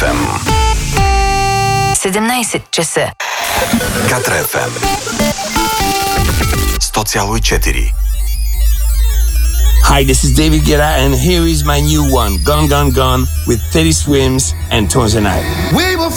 FM. 17 часа. Катра FM. 100,4. Hi, this is David Guetta, and here is my new one, Gone, Gone, Gone, with Teddy Swims and Tones and I. We were